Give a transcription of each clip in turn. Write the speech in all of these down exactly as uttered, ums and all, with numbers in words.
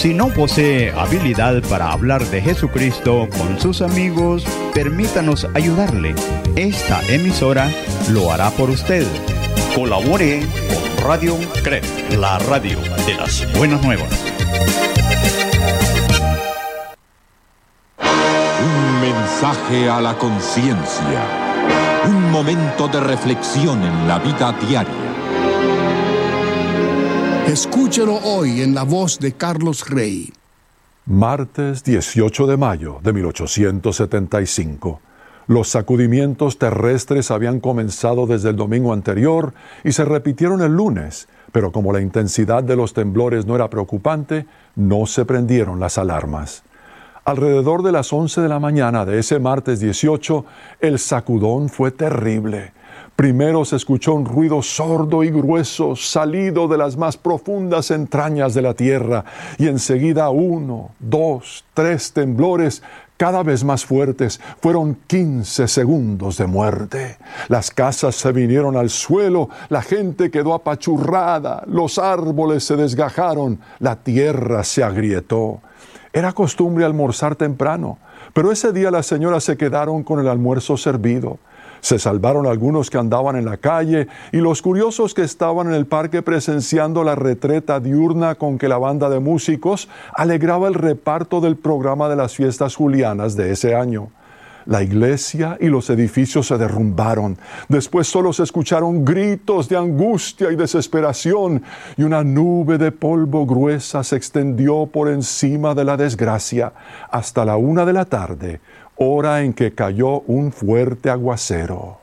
Si no posee habilidad para hablar de Jesucristo con sus amigos, permítanos ayudarle. Esta emisora lo hará por usted. Colabore con Radio C R E P, la radio de las buenas nuevas. Un mensaje a la conciencia. Un momento de reflexión en la vida diaria. Escúchelo hoy en la voz de Carlos Rey. Martes dieciocho de mayo de mil ochocientos setenta y cinco. Los sacudimientos terrestres habían comenzado desde el domingo anterior y se repitieron el lunes, pero como la intensidad de los temblores no era preocupante, no se prendieron las alarmas. Alrededor de las once de la mañana de ese martes dieciocho, el sacudón fue terrible. Primero se escuchó un ruido sordo y grueso salido de las más profundas entrañas de la tierra, y enseguida uno, dos, tres temblores cada vez más fuertes. Fueron quince segundos de muerte. Las casas se vinieron al suelo, la gente quedó apachurrada, los árboles se desgajaron, la tierra se agrietó. Era costumbre almorzar temprano, pero ese día las señoras se quedaron con el almuerzo servido. Se salvaron algunos que andaban en la calle y los curiosos que estaban en el parque presenciando la retreta diurna con que la banda de músicos alegraba el reparto del programa de las fiestas julianas de ese año. La iglesia y los edificios se derrumbaron. Después solo se escucharon gritos de angustia y desesperación, y una nube de polvo gruesa se extendió por encima de la desgracia hasta la una de la tarde, hora en que cayó un fuerte aguacero.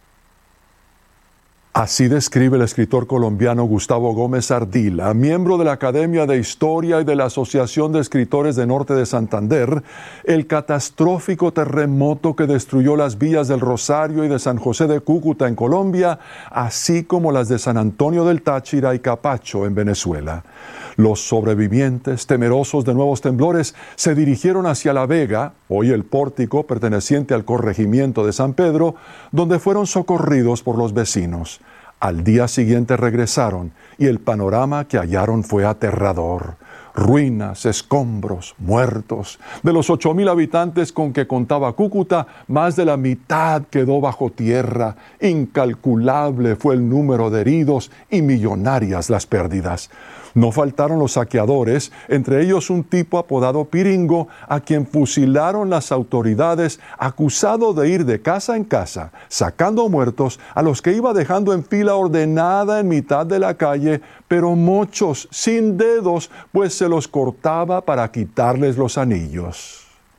Así describe el escritor colombiano Gustavo Gómez Ardila, miembro de la Academia de Historia y de la Asociación de Escritores de Norte de Santander, el catastrófico terremoto que destruyó las villas del Rosario y de San José de Cúcuta en Colombia, así como las de San Antonio del Táchira y Capacho en Venezuela. Los sobrevivientes, temerosos de nuevos temblores, se dirigieron hacia La Vega, hoy el Pórtico perteneciente al corregimiento de San Pedro, donde fueron socorridos por los vecinos. Al día siguiente regresaron y el panorama que hallaron fue aterrador. Ruinas, escombros, muertos. De los ocho mil habitantes con que contaba Cúcuta, más de la mitad quedó bajo tierra. Incalculable fue el número de heridos y millonarias las pérdidas. No faltaron los saqueadores, entre ellos un tipo apodado Piringo, a quien fusilaron las autoridades, acusado de ir de casa en casa, sacando muertos a los que iba dejando en fila ordenada en mitad de la calle, pero muchos sin dedos, pues se los cortaba para quitarles los anillos.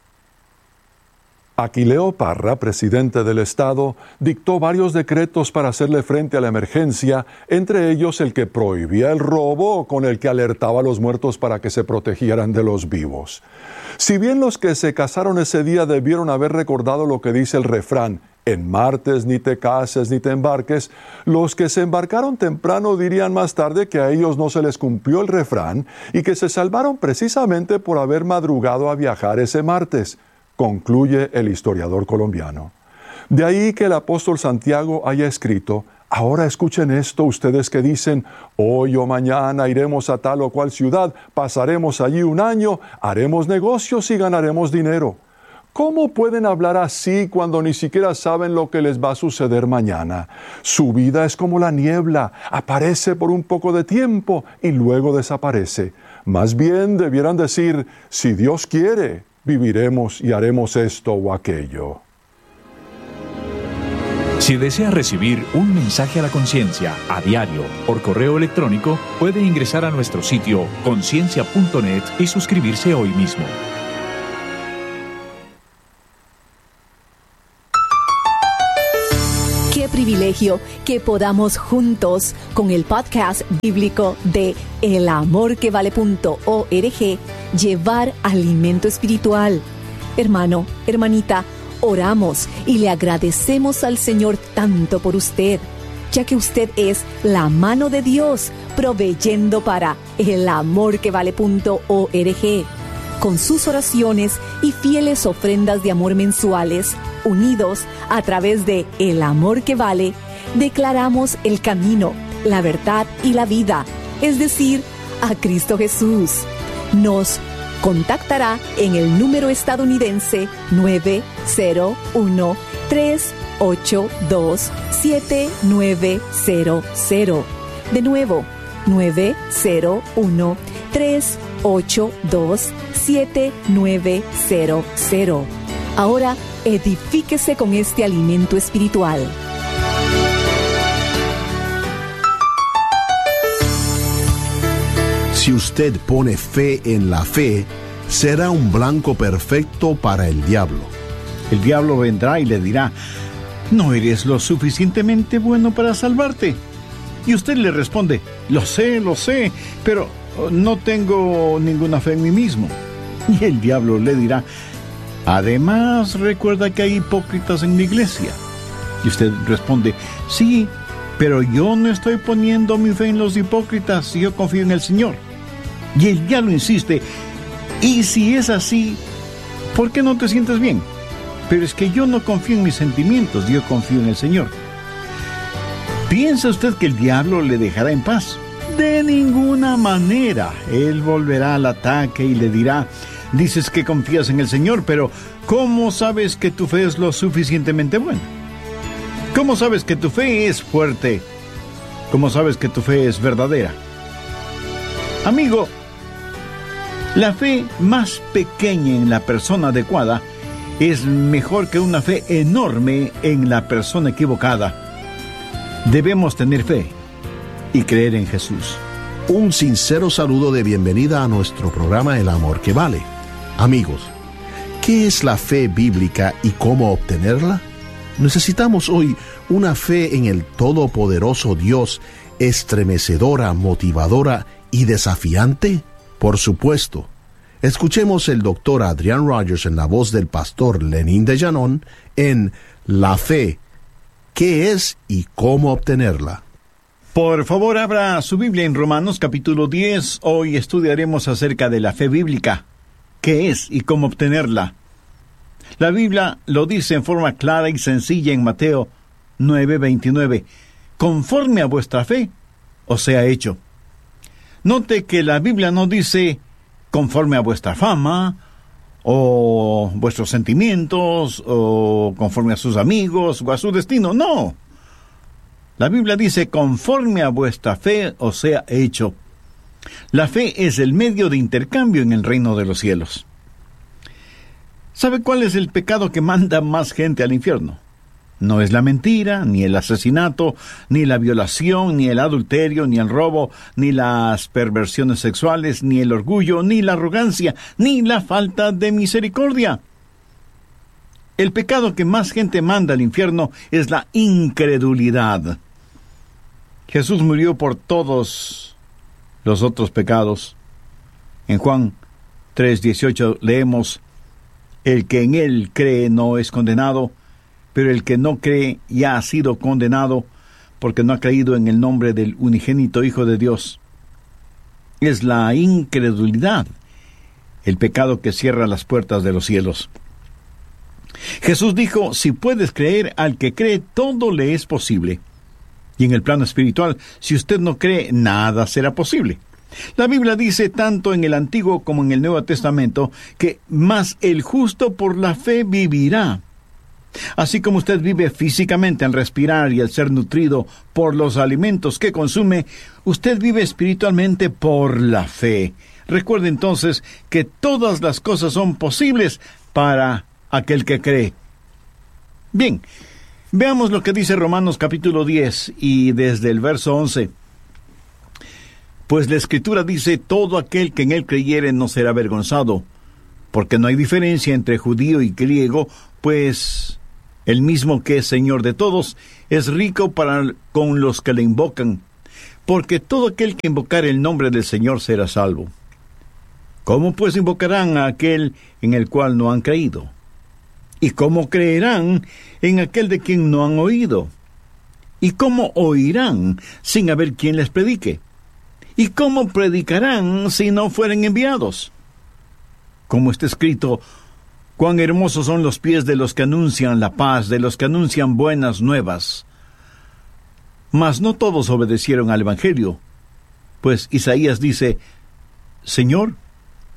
Aquileo Parra, presidente del Estado, dictó varios decretos para hacerle frente a la emergencia, entre ellos el que prohibía el robo, con el que alertaba a los muertos para que se protegieran de los vivos. Si bien los que se casaron ese día debieron haber recordado lo que dice el refrán, en martes ni te cases ni te embarques, los que se embarcaron temprano dirían más tarde que a ellos no se les cumplió el refrán y que se salvaron precisamente por haber madrugado a viajar ese martes, concluye el historiador colombiano. De ahí que el apóstol Santiago haya escrito: ahora escuchen esto ustedes que dicen, hoy o mañana iremos a tal o cual ciudad, pasaremos allí un año, haremos negocios y ganaremos dinero. ¿Cómo pueden hablar así cuando ni siquiera saben lo que les va a suceder mañana? Su vida es como la niebla, aparece por un poco de tiempo y luego desaparece. Más bien debieran decir, si Dios quiere, viviremos y haremos esto o aquello. Si desea recibir un mensaje a la conciencia a diario por correo electrónico, puede ingresar a nuestro sitio conciencia punto net y suscribirse hoy mismo. Qué privilegio que podamos juntos con el podcast bíblico de el amor que vale punto org llevar alimento espiritual. Hermano, hermanita, oramos y le agradecemos al Señor tanto por usted, ya que usted es la mano de Dios proveyendo para el amor que vale punto org. Con sus oraciones y fieles ofrendas de amor mensuales, unidos a través de El Amor que Vale, declaramos el camino, la verdad y la vida, es decir, a Cristo Jesús. nos contactará en el número estadounidense nueve cero uno, tres ocho dos, siete nueve cero cero. De nuevo, nueve cero uno, tres ocho dos, siete nueve cero cero. Ahora, edifíquese con este alimento espiritual. Si usted pone fe en la fe, será un blanco perfecto para el diablo. El diablo vendrá y le dirá: no eres lo suficientemente bueno para salvarte. Y usted le responde: lo sé, lo sé, pero no tengo ninguna fe en mí mismo. Y el diablo le dirá: además, recuerda que hay hipócritas en la iglesia. Y usted responde: sí, pero yo no estoy poniendo mi fe en los hipócritas, yo confío en el Señor. Y el diablo insiste: y si es así, ¿por qué no te sientes bien? Pero es que yo no confío en mis sentimientos, yo confío en el Señor. ¿Piensa usted que el diablo le dejará en paz? De ninguna manera. Él volverá al ataque y le dirá: dices que confías en el Señor, pero ¿cómo sabes que tu fe es lo suficientemente buena? ¿Cómo sabes que tu fe es fuerte? ¿Cómo sabes que tu fe es verdadera? Amigo, la fe más pequeña en la persona adecuada es mejor que una fe enorme en la persona equivocada. Debemos tener fe y creer en Jesús. Un sincero saludo de bienvenida a nuestro programa El Amor que Vale. Amigos, ¿qué es la fe bíblica y cómo obtenerla? Necesitamos hoy una fe en el todopoderoso Dios, estremecedora, motivadora y desafiante. Por supuesto. Escuchemos el doctor Adrian Rogers en la voz del pastor Lenín de Llanón en La Fe. ¿Qué es y cómo obtenerla? Por favor, abra su Biblia en Romanos capítulo diez. Hoy estudiaremos acerca de la fe bíblica. ¿Qué es y cómo obtenerla? La Biblia lo dice en forma clara y sencilla en Mateo nueve veintinueve. Conforme a vuestra fe os sea hecho. Note que la Biblia no dice conforme a vuestra fama, o vuestros sentimientos, o conforme a sus amigos, o a su destino. No. La Biblia dice conforme a vuestra fe os sea hecho. La fe es el medio de intercambio en el reino de los cielos. ¿Sabe cuál es el pecado que manda más gente al infierno? No es la mentira, ni el asesinato, ni la violación, ni el adulterio, ni el robo, ni las perversiones sexuales, ni el orgullo, ni la arrogancia, ni la falta de misericordia. El pecado que más gente manda al infierno es la incredulidad. Jesús murió por todos los otros pecados. En Juan tres dieciocho leemos: el que en él cree no es condenado, pero el que no cree ya ha sido condenado, porque no ha creído en el nombre del unigénito Hijo de Dios. Es la incredulidad el pecado que cierra las puertas de los cielos. Jesús dijo: si puedes creer, al que cree todo le es posible. Y en el plano espiritual, si usted no cree, nada será posible. La Biblia dice, tanto en el Antiguo como en el Nuevo Testamento, que más el justo por la fe vivirá. Así como usted vive físicamente al respirar y al ser nutrido por los alimentos que consume, usted vive espiritualmente por la fe. Recuerde entonces que todas las cosas son posibles para aquel que cree. Bien, veamos lo que dice Romanos capítulo diez y desde el verso once. Pues la Escritura dice: todo aquel que en él creyere no será avergonzado, porque no hay diferencia entre judío y griego, pues el mismo que es Señor de todos es rico para con los que le invocan, porque todo aquel que invocare el nombre del Señor será salvo. ¿Cómo pues invocarán a aquel en el cual no han creído? ¿Y cómo creerán en aquel de quien no han oído? ¿Y cómo oirán sin haber quien les predique? ¿Y cómo predicarán si no fueren enviados? Como está escrito: cuán hermosos son los pies de los que anuncian la paz, de los que anuncian buenas nuevas. Mas no todos obedecieron al Evangelio, pues Isaías dice: Señor,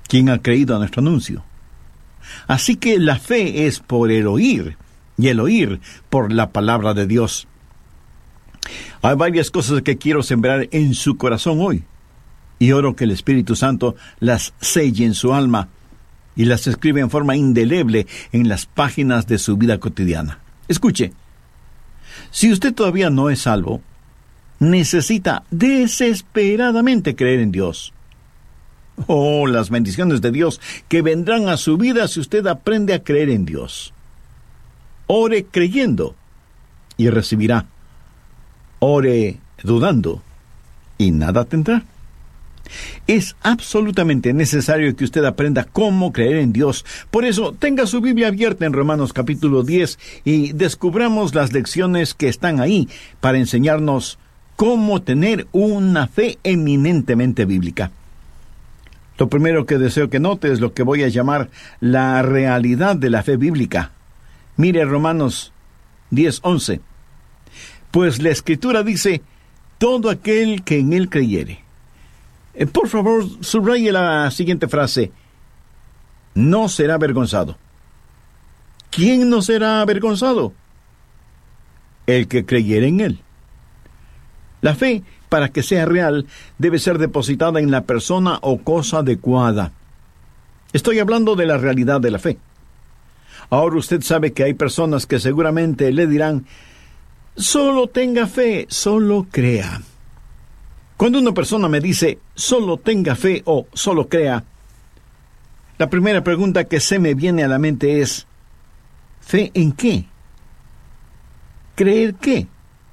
¿Quién ha creído a nuestro anuncio? Así que la fe es por el oír, y el oír por la palabra de Dios. Hay varias cosas que quiero sembrar en su corazón hoy, y oro que el Espíritu Santo las selle en su alma y las escribe en forma indeleble en las páginas de su vida cotidiana. Escuche, si usted todavía no es salvo, necesita desesperadamente creer en Dios. Oh, las bendiciones de Dios que vendrán a su vida si usted aprende a creer en Dios. Ore creyendo y recibirá. Ore dudando y nada tendrá. Es absolutamente necesario que usted aprenda cómo creer en Dios. Por eso, tenga su Biblia abierta en Romanos capítulo diez y descubramos las lecciones que están ahí para enseñarnos cómo tener una fe eminentemente bíblica. Lo primero que deseo que note es lo que voy a llamar la realidad de la fe bíblica. Mire Romanos diez once. Pues la Escritura dice, todo aquel que en él creyere. Eh, por favor, subraye la siguiente frase. No será avergonzado. ¿Quién no será avergonzado? El que creyere en él. La fe, para que sea real, debe ser depositada en la persona o cosa adecuada. Estoy hablando de la realidad de la fe. Ahora usted sabe que hay personas que seguramente le dirán, solo tenga fe, solo crea. Cuando una persona me dice, solo tenga fe o solo crea, la primera pregunta que se me viene a la mente es, ¿fe en qué? ¿Creer qué?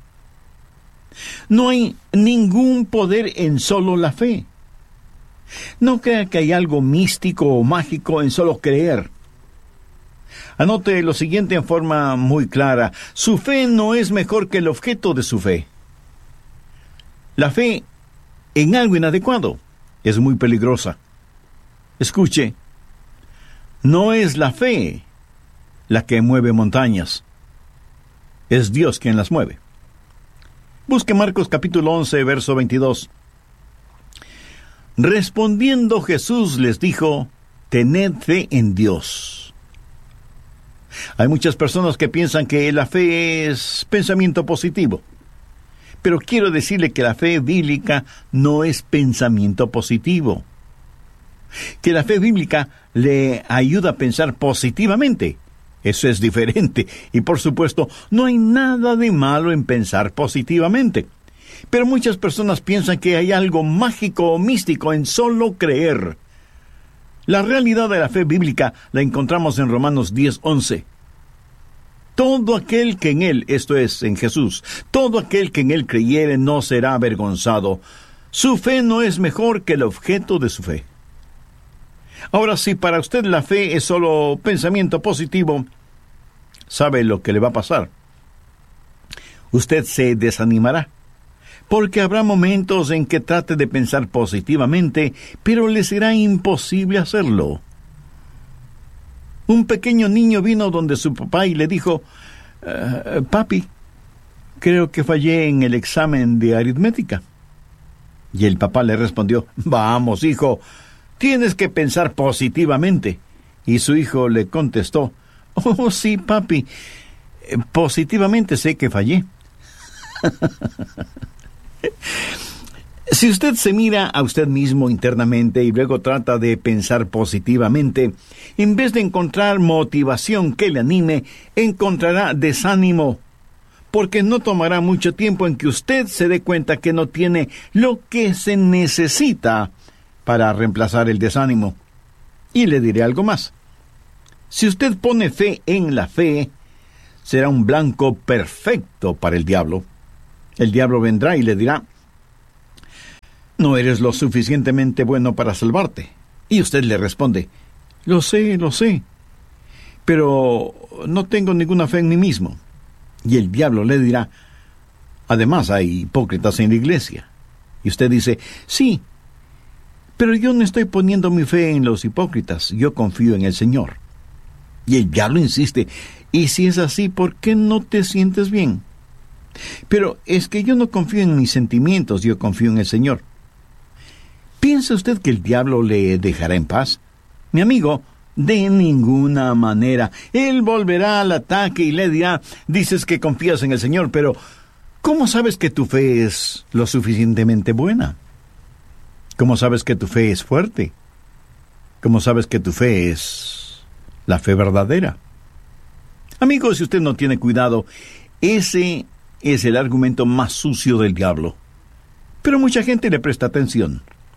No hay ningún poder en solo la fe. No crea que hay algo místico o mágico en solo creer. Anote lo siguiente en forma muy clara. Su fe no es mejor que el objeto de su fe. La fe en algo inadecuado es muy peligrosa. Escuche, no es la fe la que mueve montañas. Es Dios quien las mueve. Busque Marcos capítulo once, verso veintidós. Respondiendo Jesús les dijo, tened fe en Dios. Hay muchas personas que piensan que la fe es pensamiento positivo. Pero quiero decirle que la fe bíblica no es pensamiento positivo. Que la fe bíblica le ayuda a pensar positivamente. Eso es diferente. Y por supuesto, no hay nada de malo en pensar positivamente. Pero muchas personas piensan que hay algo mágico o místico en solo creer. La realidad de la fe bíblica la encontramos en Romanos diez once. Todo aquel que en él, esto es, en Jesús, todo aquel que en él creyere no será avergonzado. Su fe no es mejor que el objeto de su fe. Ahora, si para usted la fe es solo pensamiento positivo, ¿sabe lo que le va a pasar? Usted se desanimará, porque habrá momentos en que trate de pensar positivamente, pero le será imposible hacerlo. Un pequeño niño vino donde su papá y le dijo, uh, papi, creo que fallé en el examen de aritmética. Y el papá le respondió, vamos, hijo, tienes que pensar positivamente. Y su hijo le contestó, oh, sí, papi, positivamente sé que fallé. Si usted se mira a usted mismo internamente y luego trata de pensar positivamente, en vez de encontrar motivación que le anime, encontrará desánimo, porque no tomará mucho tiempo en que usted se dé cuenta que no tiene lo que se necesita para reemplazar el desánimo. Y le diré algo más. Si usted pone fe en la fe, será un blanco perfecto para el diablo. El diablo vendrá y le dirá, no eres lo suficientemente bueno para salvarte. Y usted le responde, lo sé, lo sé, pero no tengo ninguna fe en mí mismo. Y el diablo le dirá, además hay hipócritas en la iglesia. Y usted dice, sí, pero yo no estoy poniendo mi fe en los hipócritas, yo confío en el Señor. Y el diablo insiste, y si es así, ¿por qué no te sientes bien? Pero es que yo no confío en mis sentimientos, yo confío en el Señor. ¿Piensa usted que el diablo le dejará en paz? Mi amigo, de ninguna manera. Él volverá al ataque y le dirá, dices que confías en el Señor, pero ¿cómo sabes que tu fe es lo suficientemente buena? ¿Cómo sabes que tu fe es fuerte? ¿Cómo sabes que tu fe es la fe verdadera? Amigo, si usted no tiene cuidado, ese es el argumento más sucio del diablo. Pero mucha gente le presta atención.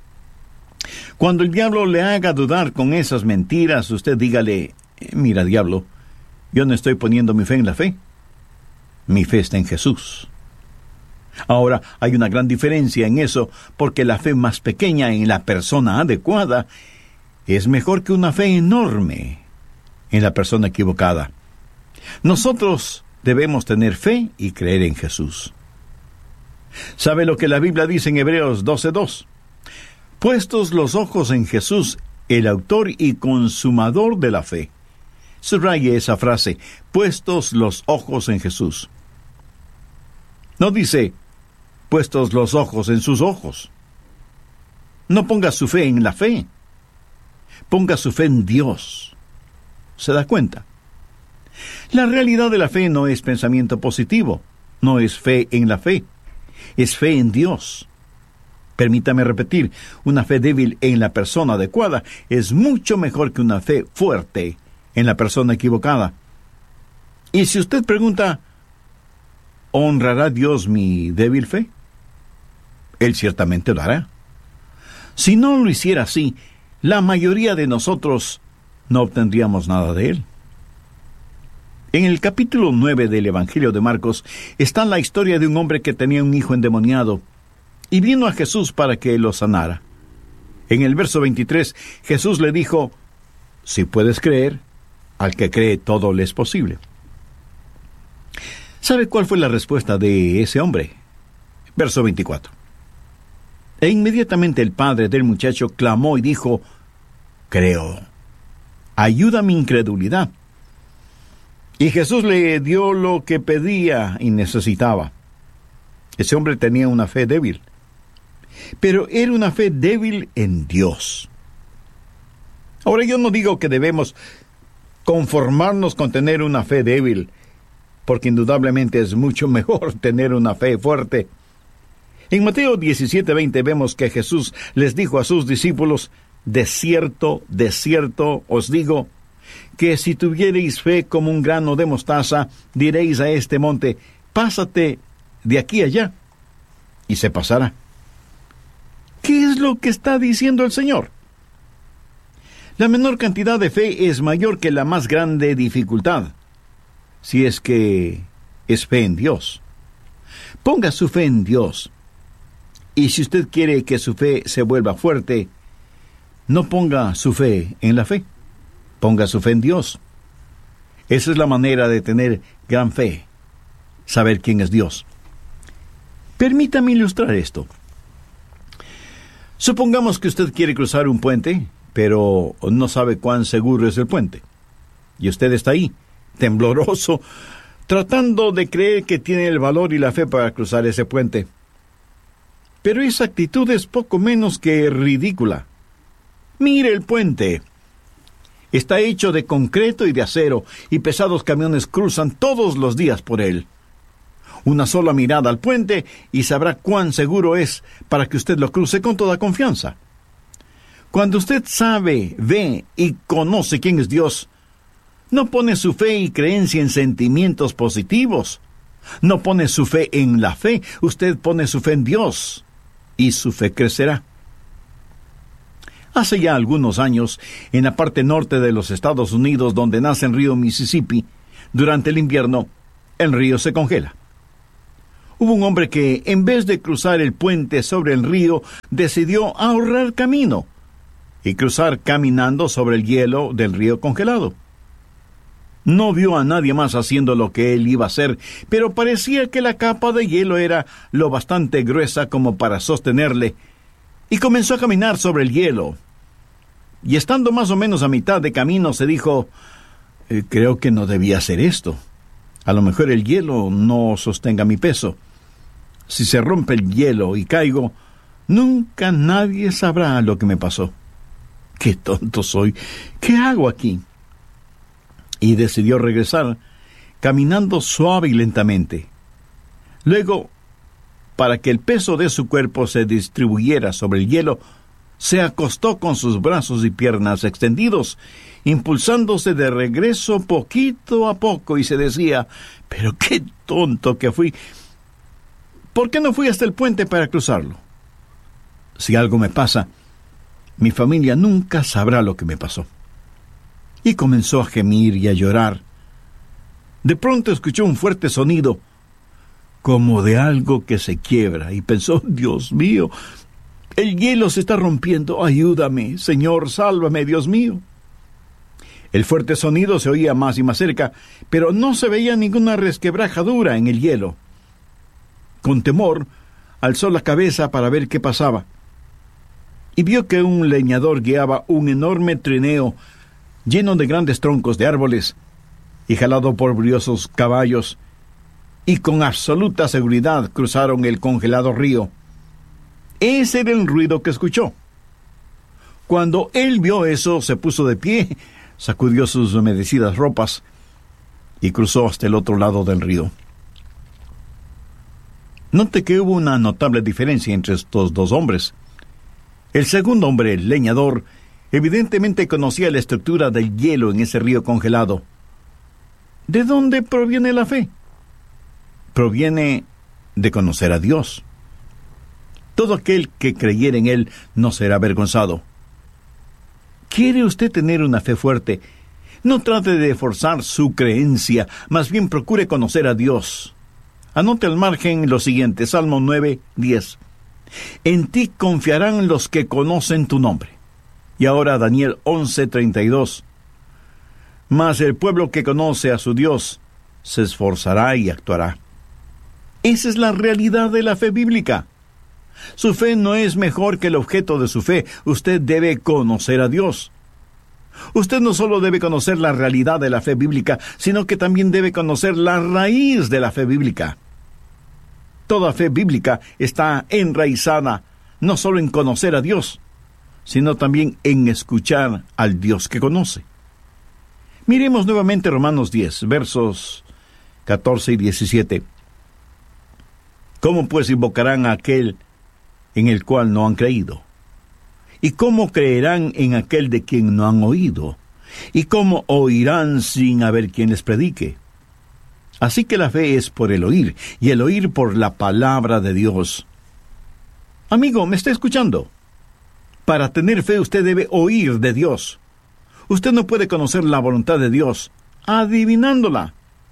Cuando el diablo le haga dudar con esas mentiras, usted dígale, mira, diablo, yo no estoy poniendo mi fe en la fe. Mi fe está en Jesús. Ahora, hay una gran diferencia en eso, porque la fe más pequeña en la persona adecuada es mejor que una fe enorme en la persona equivocada. Nosotros debemos tener fe y creer en Jesús. ¿Sabe lo que la Biblia dice en Hebreos doce dos? Puestos los ojos en Jesús, el autor y consumador de la fe. Subraye esa frase, puestos los ojos en Jesús. No dice, puestos los ojos en sus ojos. No ponga su fe en la fe. Ponga su fe en Dios. ¿Se da cuenta? La realidad de la fe no es pensamiento positivo, no es fe en la fe, es fe en Dios. Permítame repetir, una fe débil en la persona adecuada es mucho mejor que una fe fuerte en la persona equivocada. Y si usted pregunta, ¿honrará Dios mi débil fe? Él ciertamente lo hará. Si no lo hiciera así, la mayoría de nosotros no obtendríamos nada de Él. En el capítulo nueve del Evangelio de Marcos está la historia de un hombre que tenía un hijo endemoniado y vino a Jesús para que lo sanara. En el verso veintitrés, Jesús le dijo, si puedes creer, al que cree todo le es posible. ¿Sabe cuál fue la respuesta de ese hombre? Verso veinticuatro. E inmediatamente el padre del muchacho clamó y dijo, creo, ayuda mi incredulidad. Y Jesús le dio lo que pedía y necesitaba. Ese hombre tenía una fe débil, pero era una fe débil en Dios. Ahora, yo no digo que debemos conformarnos con tener una fe débil, porque indudablemente es mucho mejor tener una fe fuerte. En Mateo diecisiete veinte vemos que Jesús les dijo a sus discípulos, de cierto, de cierto os digo, que si tuviereis fe como un grano de mostaza, diréis a este monte, pásate de aquí allá, y se pasará. ¿Qué es lo que está diciendo el Señor? La menor cantidad de fe es mayor que la más grande dificultad, si es que es fe en Dios. Ponga su fe en Dios. Y si usted quiere que su fe se vuelva fuerte, no ponga su fe en la fe. Ponga su fe en Dios. Esa es la manera de tener gran fe, saber quién es Dios. Permítame ilustrar esto. Supongamos que usted quiere cruzar un puente, pero no sabe cuán seguro es el puente. Y usted está ahí, tembloroso, tratando de creer que tiene el valor y la fe para cruzar ese puente. Pero esa actitud es poco menos que ridícula. Mire el puente. Está hecho de concreto y de acero, y pesados camiones cruzan todos los días por él. Una sola mirada al puente y sabrá cuán seguro es para que usted lo cruce con toda confianza. Cuando usted sabe, ve y conoce quién es Dios, no pone su fe y creencia en sentimientos positivos. No pone su fe en la fe, usted pone su fe en Dios, y su fe crecerá. Hace ya algunos años, en la parte norte de los Estados Unidos, donde nace el río Mississippi, durante el invierno, el río se congela. Hubo un hombre que, en vez de cruzar el puente sobre el río, decidió ahorrar camino y cruzar caminando sobre el hielo del río congelado. No vio a nadie más haciendo lo que él iba a hacer, pero parecía que la capa de hielo era lo bastante gruesa como para sostenerle, y comenzó a caminar sobre el hielo. Y estando más o menos a mitad de camino, se dijo, eh, creo que no debía hacer esto. A lo mejor el hielo no sostenga mi peso. Si se rompe el hielo y caigo, Nunca nadie sabrá lo que me pasó. ¡Qué tonto soy! ¿Qué hago aquí? Y decidió regresar, caminando suave y lentamente. Luego, para que el peso de su cuerpo se distribuyera sobre el hielo, se acostó con sus brazos y piernas extendidos, impulsándose de regreso poquito a poco, y se decía: «Pero qué tonto que fui. ¿Por qué no fui hasta el puente para cruzarlo? Si algo me pasa, mi familia nunca sabrá lo que me pasó». Y comenzó a gemir y a llorar. De pronto escuchó un fuerte sonido, como de algo que se quiebra, y pensó: «Dios mío, el hielo se está rompiendo. Ayúdame, Señor, sálvame, Dios mío». El fuerte sonido se oía más y más cerca, pero no se veía ninguna resquebrajadura en el hielo. Con temor, alzó la cabeza para ver qué pasaba, y vio que un leñador guiaba un enorme trineo lleno de grandes troncos de árboles y jalado por briosos caballos, y con absoluta seguridad cruzaron el congelado río. Ese era el ruido que escuchó. Cuando él vio eso, se puso de pie, sacudió sus humedecidas ropas y cruzó hasta el otro lado del río. Note que hubo una notable diferencia entre estos dos hombres. El segundo hombre, el leñador, evidentemente conocía la estructura del hielo en ese río congelado. ¿De dónde proviene la fe? Proviene de conocer a Dios. Todo aquel que creyere en Él no será avergonzado. ¿Quiere usted tener una fe fuerte? No trate de forzar su creencia, más bien procure conocer a Dios. Anote al margen lo siguiente: Salmo nueve, diez. En ti confiarán los que conocen tu nombre. Y ahora Daniel once, treinta y dos. Mas el pueblo que conoce a su Dios se esforzará y actuará. Esa es la realidad de la fe bíblica. Su fe no es mejor que el objeto de su fe. Usted debe conocer a Dios. Usted no solo debe conocer la realidad de la fe bíblica, sino que también debe conocer la raíz de la fe bíblica. Toda fe bíblica está enraizada no solo en conocer a Dios, sino también en escuchar al Dios que conoce. Miremos nuevamente Romanos diez, versos catorce y diecisiete. ¿Cómo pues invocarán a aquel en el cual no han creído? ¿Y cómo creerán en aquel de quien no han oído? ¿Y cómo oirán sin haber quien les predique? Así que la fe es por el oír, y el oír por la palabra de Dios. Amigo, ¿me está escuchando? Para tener fe usted debe oír de Dios. Usted no puede conocer la voluntad de Dios adivinándola.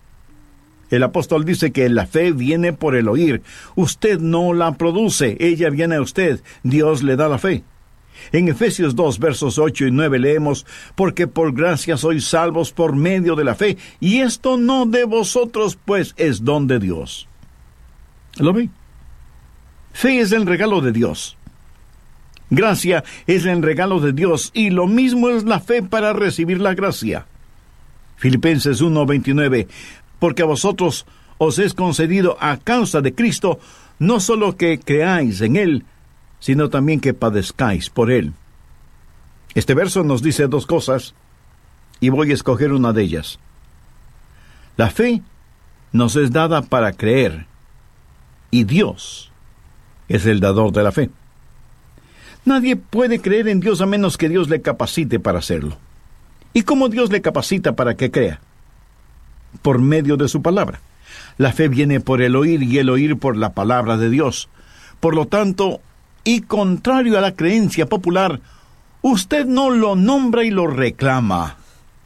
El apóstol dice que la fe viene por el oír. Usted no la produce, ella viene a usted. Dios le da la fe. En Efesios dos, versos ocho y nueve leemos: porque por gracia sois salvos por medio de la fe, y esto no de vosotros, pues es don de Dios. ¿Lo ve? Fe es el regalo de Dios. Gracia es el regalo de Dios, y lo mismo es la fe para recibir la gracia. Filipenses uno, veintinueve. Porque a vosotros os es concedido a causa de Cristo, no solo que creáis en Él, sino también que padezcáis por Él. Este verso nos dice dos cosas, y voy a escoger una de ellas. La fe nos es dada para creer, y Dios es el dador de la fe. Nadie puede creer en Dios a menos que Dios le capacite para hacerlo. ¿Y cómo Dios le capacita para que crea? Por medio de su palabra. La fe viene por el oír, y el oír por la palabra de Dios. Por lo tanto, y contrario a la creencia popular, usted no lo nombra y lo reclama.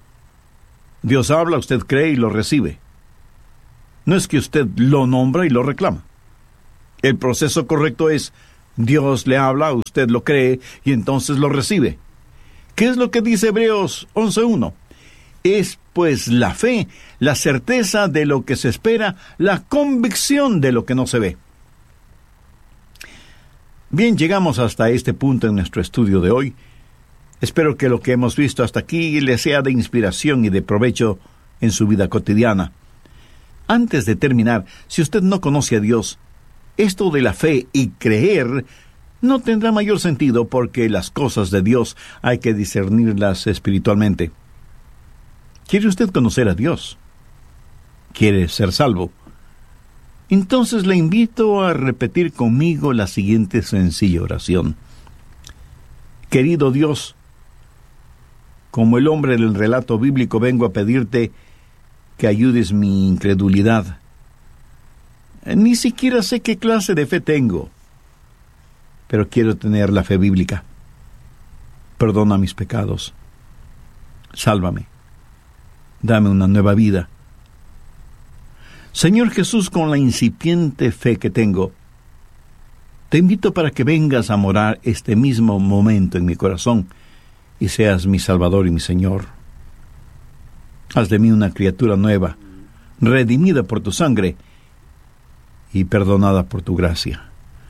Dios habla, usted cree y lo recibe. No es que usted lo nombra y lo reclama. El proceso correcto es: Dios le habla, usted lo cree y entonces lo recibe. ¿Qué es lo que dice Hebreos once uno? Es pues la fe, la certeza de lo que se espera, la convicción de lo que no se ve. Bien, llegamos hasta este punto en nuestro estudio de hoy. Espero que lo que hemos visto hasta aquí le sea de inspiración y de provecho en su vida cotidiana. Antes de terminar, si usted no conoce a Dios, esto de la fe y creer no tendrá mayor sentido porque las cosas de Dios hay que discernirlas espiritualmente. ¿Quiere usted conocer a Dios? ¿Quiere ser salvo? Entonces le invito a repetir conmigo la siguiente sencilla oración. Querido Dios, como el hombre del relato bíblico, vengo a pedirte que ayudes mi incredulidad. Ni siquiera sé qué clase de fe tengo, pero quiero tener la fe bíblica. Perdona mis pecados. Sálvame. Dame una nueva vida. Señor Jesús, con la incipiente fe que tengo, te invito para que vengas a morar este mismo momento en mi corazón y seas mi Salvador y mi Señor. Haz de mí una criatura nueva, redimida por tu sangre y perdonada por tu gracia.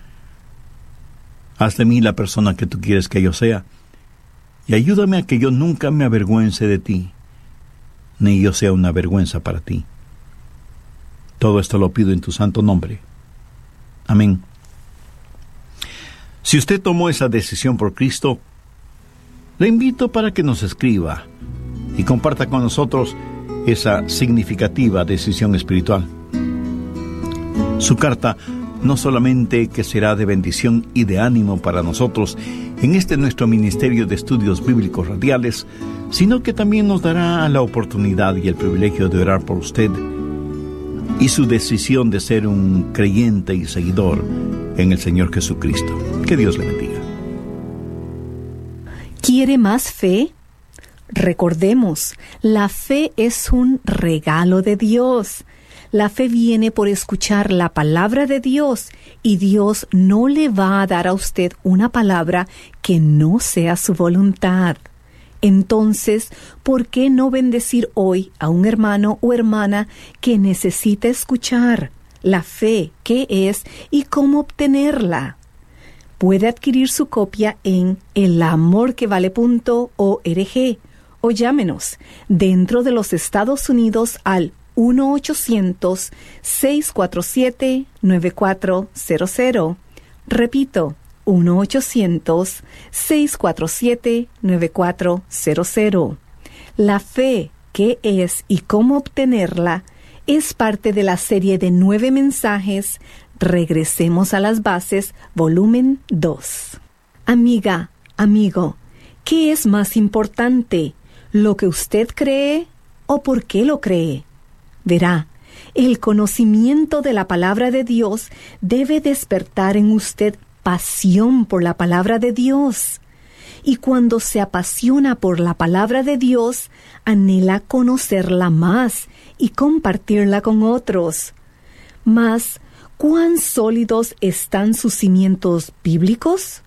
Haz de mí la persona que tú quieres que yo sea y ayúdame a que yo nunca me avergüence de ti, ni yo sea una vergüenza para ti. Todo esto lo pido en tu santo nombre. Amén. Si usted tomó esa decisión por Cristo, le invito para que nos escriba y comparta con nosotros esa significativa decisión espiritual. Su carta no solamente que será de bendición y de ánimo para nosotros en este nuestro Ministerio de Estudios Bíblicos Radiales, sino que también nos dará la oportunidad y el privilegio de orar por usted y su decisión de ser un creyente y seguidor en el Señor Jesucristo. Que Dios le bendiga. ¿Quiere más fe? Recordemos, la fe es un regalo de Dios. La fe viene por escuchar la palabra de Dios, y Dios no le va a dar a usted una palabra que no sea su voluntad. Entonces, ¿por qué no bendecir hoy a un hermano o hermana que necesita escuchar la fe, qué es y cómo obtenerla? Puede adquirir su copia en el amor que vale punto org o llámenos dentro de los Estados Unidos al uno ochocientos, seis cuatro siete, nueve cuatro cero cero. Repito, uno ochocientos, seis cuatro siete, nueve cuatro cero cero. La fe, qué es y cómo obtenerla, es parte de la serie de nueve mensajes Regresemos a las Bases, volumen dos. Amiga, amigo, ¿qué es más importante? ¿Lo que usted cree o por qué lo cree? Verá, el conocimiento de la palabra de Dios debe despertar en usted pasión por la palabra de Dios. Y cuando se apasiona por la palabra de Dios, anhela conocerla más y compartirla con otros. Mas, ¿cuán sólidos están sus cimientos bíblicos?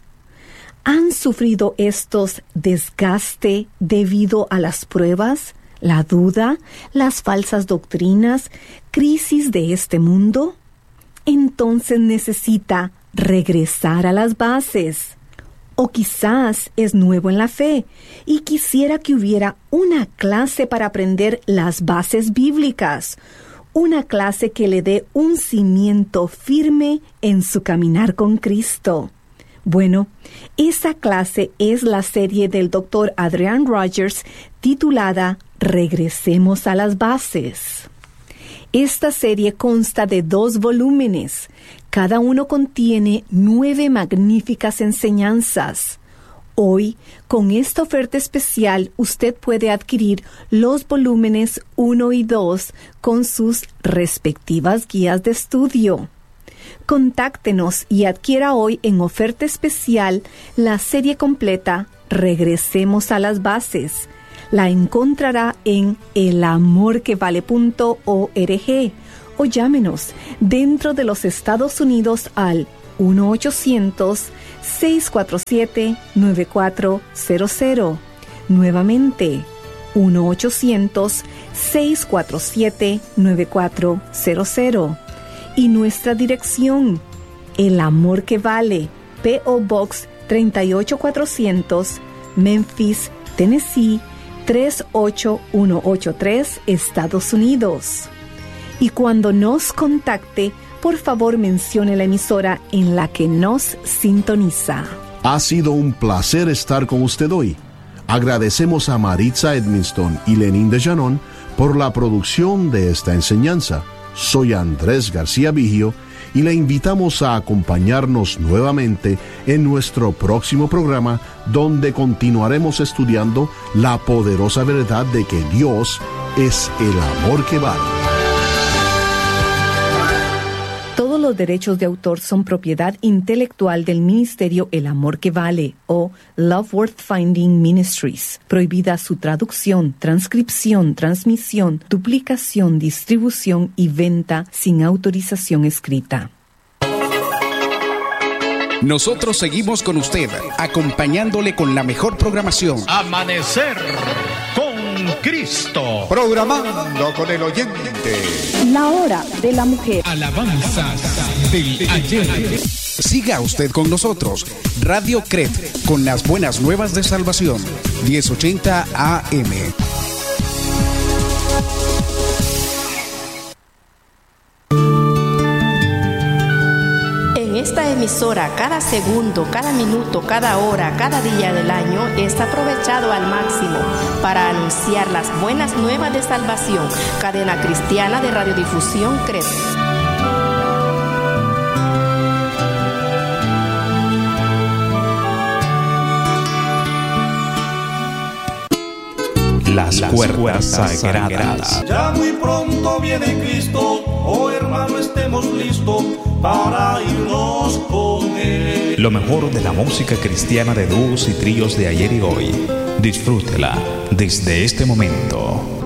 ¿Han sufrido estos desgaste debido a las pruebas, la duda, las falsas doctrinas, crisis de este mundo? Entonces necesita regresar a las bases. O quizás es nuevo en la fe y quisiera que hubiera una clase para aprender las bases bíblicas, una clase que le dé un cimiento firme en su caminar con Cristo. Bueno, esa clase es la serie del doctor Adrian Rogers titulada Regresemos a las Bases. Esta serie consta de dos volúmenes. Cada uno contiene nueve magníficas enseñanzas. Hoy, con esta oferta especial, usted puede adquirir los volúmenes uno y dos con sus respectivas guías de estudio. Contáctenos y adquiera hoy en oferta especial la serie completa Regresemos a las Bases. La encontrará en el amor que vale punto org o llámenos dentro de los Estados Unidos al uno ochocientos, seis cuatro siete, nueve cuatro cero cero. Nuevamente, uno ochocientos, seis cuatro siete, nueve cuatro cero cero. Y nuestra dirección, El Amor que Vale, P O Box treinta y ocho cuatrocientos, Memphis, Tennessee, tres ocho uno ocho tres, Estados Unidos. Y cuando nos contacte, por favor mencione la emisora en la que nos sintoniza. Ha sido un placer estar con usted hoy. Agradecemos a Maritza Edmiston y Lenín de Llanón por la producción de esta enseñanza. Soy Andrés García Vigio y le invitamos a acompañarnos nuevamente en nuestro próximo programa, donde continuaremos estudiando la poderosa verdad de que Dios es el amor que vale. Todos los derechos de autor son propiedad intelectual del Ministerio El Amor que Vale o Love Worth Finding Ministries. Prohibida su traducción, transcripción, transmisión, duplicación, distribución y venta sin autorización escrita. Nosotros seguimos con usted, acompañándole con la mejor programación. Amanecer con Cristo. Programando con el oyente. La hora de la mujer. Alabanzas del ayer. Siga usted con nosotros. Radio C R E T, con las buenas nuevas de salvación. diez ochenta A M. En esta emisora, cada segundo, cada minuto, cada hora, cada día del año es aprovechado al máximo para anunciar las buenas nuevas de salvación. Cadena cristiana de radiodifusión C R E T. Las, Las cuerdas sagradas. Ya muy pronto viene Cristo, oh hermano, estemos listos para irnos con Él. Lo mejor de la música cristiana de dúos y tríos de ayer y hoy. Disfrútela desde este momento.